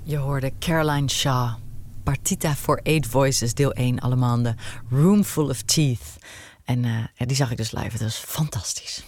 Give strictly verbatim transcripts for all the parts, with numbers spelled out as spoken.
Je hoorde Caroline Shaw, Partita for Eight Voices, deel één, Allemande, Room Full of Teeth. En uh, ja, die zag ik dus live, het was fantastisch.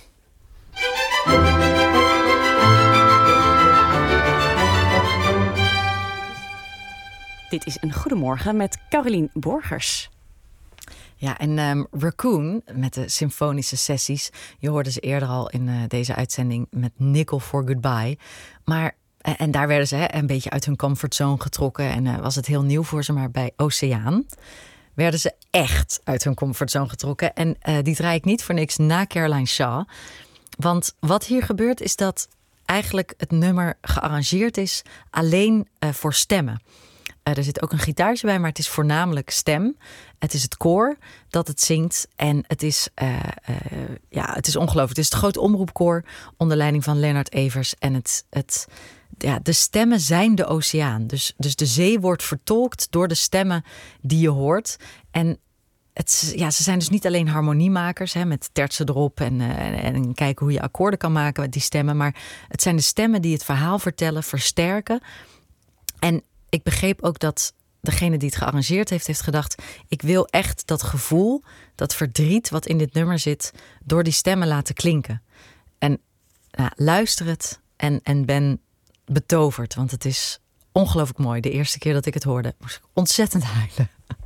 Dit is een Goedemorgen met Carolien Borgers. Ja, en um, Raccoon met de symfonische sessies. Je hoorde ze eerder al in uh, deze uitzending met Nickel for Goodbye. Maar, en, en daar werden ze hè, een beetje uit hun comfortzone getrokken. En uh, was het heel nieuw voor ze. Maar bij Oceaan werden ze echt uit hun comfortzone getrokken. En uh, die draai ik niet voor niks na Caroline Shaw. Want wat hier gebeurt is dat eigenlijk het nummer gearrangeerd is alleen uh, voor stemmen. Uh, er zit ook een gitaartje bij, maar het is voornamelijk stem. Het is het koor dat het zingt. En het is, uh, uh, ja, het is ongelooflijk. Het is het groot omroepkoor onder leiding van Lennart Evers. En het, het, ja, de stemmen zijn de oceaan. Dus, dus de zee wordt vertolkt door de stemmen die je hoort. En het, ja, ze zijn dus niet alleen harmoniemakers, hè, met tertsen erop en, uh, en, en kijken hoe je akkoorden kan maken met die stemmen. Maar het zijn de stemmen die het verhaal vertellen, versterken. En ik begreep ook dat degene die het gearrangeerd heeft, heeft gedacht, ik wil echt dat gevoel, dat verdriet wat in dit nummer zit, door die stemmen laten klinken. En nou, luister het en, en ben betoverd, want het is ongelooflijk mooi. De eerste keer dat ik het hoorde, moest ik ontzettend huilen.